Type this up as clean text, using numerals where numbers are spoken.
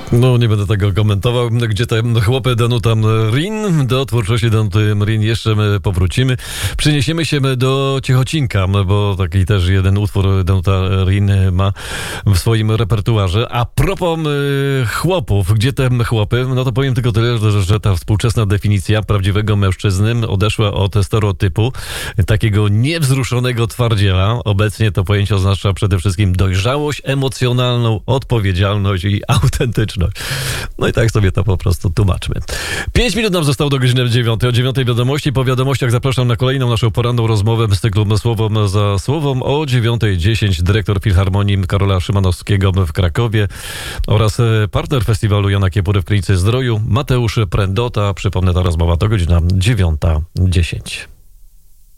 No, nie będę tego komentował. Gdzie te chłopy Danuta Rin? Do twórczości Danuty Rin jeszcze my powrócimy. Przeniesiemy się do Ciechocinka, bo taki też jeden utwór Danuta Rin ma w swoim repertuarze. A propos chłopów, gdzie te chłopy? No to powiem tylko tyle, że ta współczesna definicja prawdziwego mężczyzny odeszła od stereotypu takiego niewzruszonego twardziela. Obecnie to pojęcie oznacza przede wszystkim dojrzałość emocjonalną, odpowiedzialność i autentyczność. No i tak sobie to po prostu tłumaczmy. 5 minut nam zostało do godziny 9. O 9 wiadomości. Po wiadomościach zapraszam na kolejną naszą poranną rozmowę z cyklu Słowom za Słowom. O 9:10 dyrektor Filharmonii Karola Szymanowskiego w Krakowie oraz partner festiwalu Jana Kiepury w Klinice Zdroju Mateusz Prędota. Przypomnę, ta rozmowa to godzina 9:10.